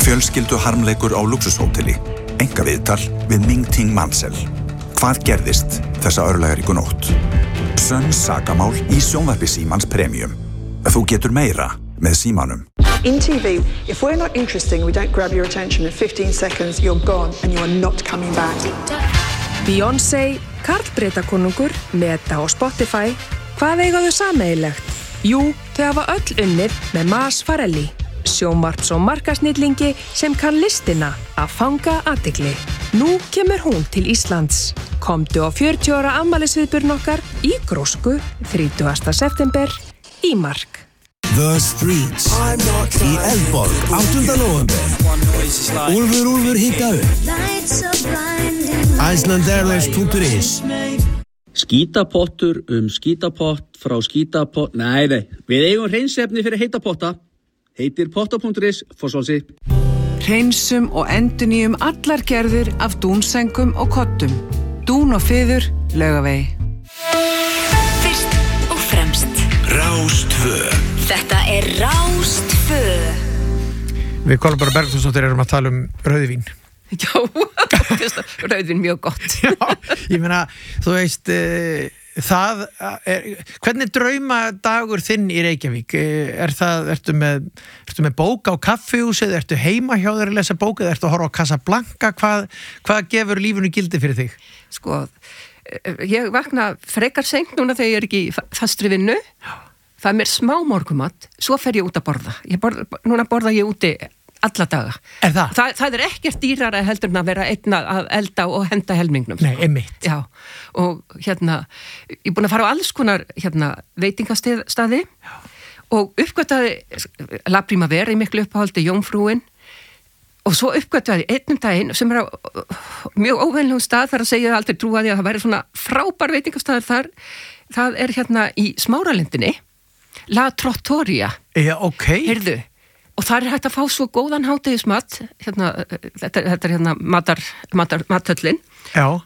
Fjölskyldu harmleikur á luxushóteli. Einkaviðtal við Ming-Ting Mansell. Hvað gerðist þessa örlagaríku nótt? Sönn sakamál í sjónvarpi Símans Premium. Þú getur meira með Símanum. In TV, if we're not interesting, we don't grab your attention in 15 seconds, you're gone and you are not coming back. Beyoncé, Karl Bretakonungur, Meta og Spotify. Hvað eiga þau sameiginlegt? Jú, þau hafa öll unnið með Mas Farelli, sjónvarps- og markasnillingi sem kann listina að fanga athygli. Nú kemur hún til Íslands. Komdu á 40 ára afmælisviðburðinn okkar í Grósku 30. september í Mark. The Streets í Eldborg 8. nóvember. Úlfur hingað upp. Icelandairlines.is. Skítapottur skítapott frá skítapott. Nei, við eigum hreinsefni fyrir heita potta. Heitir potta.is, Fossvolsi. Hreinsum og endurnýjum allar gerðir af dúnsengum og kottum. Dún og fiður, Laugavegi. Fyrst og fremst. Rás 2. Þetta Rás 2. Við Kolbrún Bergþórsdóttir erum að tala rauðvín. Já, rauðvín mjög gott. Já, ég meina, þú veist, hvernig draumadagur þinn í Reykjavík? Ertu með bók á kaffihúsið? Ertu heima hjá þér að lesa bók eða ertu að horfa á Casablanca? Hvað gefur lífinu gildi fyrir þig? Sko, ég vakna frekar seint núna þegar ég ekki í fastri vinnu. Það mér smá morgumat, svo fer ég út að borða. Núna borða ég úti alla daga. Er það? Það ekkert dýrara heldur en að vera einn að elda og henda helmingnum. Nei, einmitt. Já, og ég er búin að fara á alls konar veitingastaði og uppgötaði La Primavera í miklu uppáhaldi Jómfrúin og svo uppgötaði einnum daginn sem á mjög óvenlegum stað þar að segja aldrei trúaði að það væri svona frábær veitingastaður þar. Það í Smáralindinni. La Trattoria. Já, ok. Heyrðu, og þar hægt að fá svo góðan hádegismat, þetta mathöllin. Já.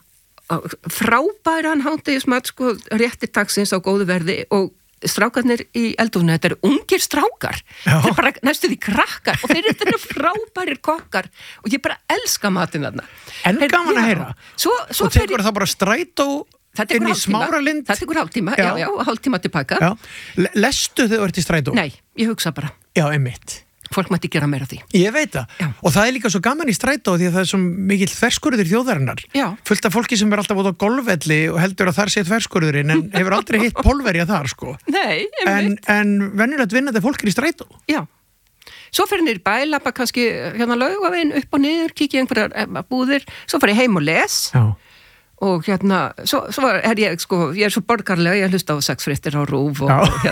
Frábæran hádegismat, sko, réttir dagsins á góðu verði og strákarnir í eldhúsinu, þetta ungir strákar. Já. Þeir bara næstu því krakkar og þeir eru frábærir kokkar og ég bara elska matinn þarna. En gaman að heyra. Svo og tekur það bara strætó inn í Smáralind. Þetta tekur hálftíma, já, hálftíma tilbaka. Já. Lestu þegar þú ert í strætó? Nei, ég hugsa bara. Já, einmitt. Fólk mætti gera meira því. Ég veit það. Já. Og það líka svo gaman í strætó því að það svo mikill þverskurður þjóðarinnar. Já. Fullt af fólki sem alltaf út á golfvelli og heldur að þar sé þverskurðurinn en hefur aldrei hitt pólverja þar, sko. Nei, einmitt. En venjulegt vinnandi fólk í strætó. Já. Svo fer niður í bæ, labba kannski Laugaveginn upp og niður, kíkja einhverjar búðir, svo fer ég heim og les. Já. Og svo ég svo borgarlega, ég hlusta á 6 fréttir á RÚV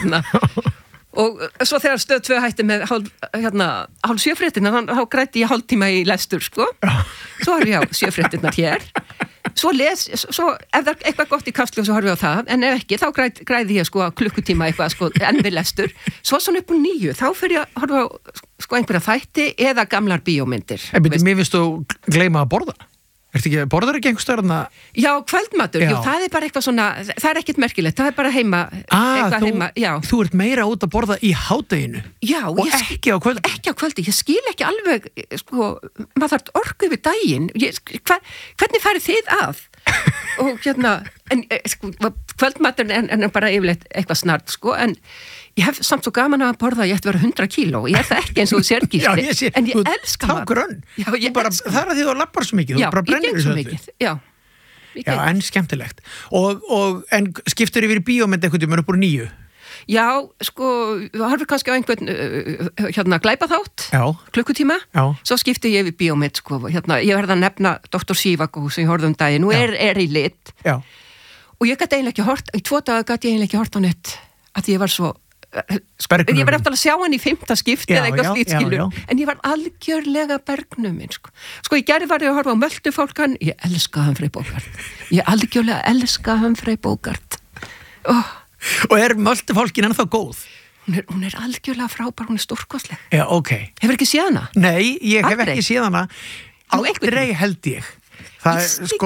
og og svo þegar Stöð 2 hætti með hálf 7 fréttina, þá græti ég hálftíma í lestur, sko. Svo horfi ég á 7 fréttirnar hér. Svo ef það er eitthvað gott í Kastljós svo horfi ég á það, en ef ekki, þá græði ég, sko, klukkutíma eitthvað, sko, enn við lestur. Svo svona upp úr 9, þá fer ég að horfa á, sko, einhverja þætti eða gamlar bíómyndir. Mér finnst þú gleyma að borða. Borðar ekki einhver stöðarna? Já, kvöldmatur, jú, það er bara eitthvað svona, það er ekkert merkilegt, það er bara heima, þú ert meira út að borða í hádeginu? Já. Og ekki á kvöldi? Ekki á kvöldi, ég skil ekki alveg, sko, maður þarf orku yfir daginn, hvernig farið þið að? Og en sko, kvöldmaturinn er bara yfirleitt eitthvað snart, sko, en ég hef samt svo gaman að borða að ég ætti að vera 100 kíló, ég það ekki eins og sérgísli, en ég elska mat. Já, það er að því þú lappar svo mikið, þú bara brennir þessu öllu. Já, en skemmtilegt. En skiptur yfir í bíómynd einhvern tímann upp úr 9? Já, sko, harfur kannski á einhvern glæpaþátt, klukkutíma, svo skipti ég yfir bíómynd, sko, ég verði að nefna Dr. Sivakó sem ég horfði daginn, nú er í lit, og ég gæti eiginlega ekki hort, í 2 daga gæti ég eiginlega ekki hort á neitt, að ég var svo, ég var eftir að sjá hann í 5. skipti eða eitthvað slítskilur, en ég var algjörlega bergnumin, sko, í gerði var ég að horfa á Möldufálkan, ég elska Humphrey Bogart, ég algjörlega elska Humphrey Bogart, Og Möldufálkin ennþá góð? Hún er algjörlega frábær, hún er stórkostleg. Já, ok. Hefur ekki séð hana? Nei, ég hef ekki séð hana. Aldrei held ég. Það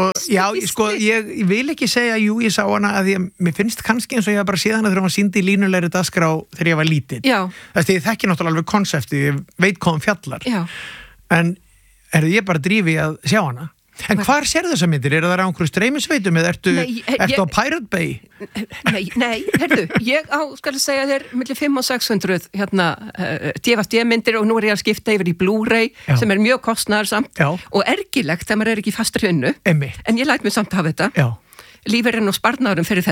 ég vil ekki segja ég sá hana að mér finnst kannski eins og ég hef bara séð hana þegar hann sýndi í línulegri dagskrá þegar ég var lítill. Já. Þess að ég þekki náttúrulega alveg konseptið, ég veit hvað hann fjallar. Já. en ég bara drífi að sjá hana. En hvar sérðu þessar myndir? Það á einhverju streymisveitum eða ertu á Pirate Bay? Nei, herðu, ég skal segja þér millir 500 og 600 DVD-myndir og nú ég að skipta yfir í Blu-ray sem mjög kostnaðarsamt og ergilegt þegar maður ekki í fastri vinnu. En ég læt mig samt hafa þetta. Lífeyririnn og sparnaðurinn fyrir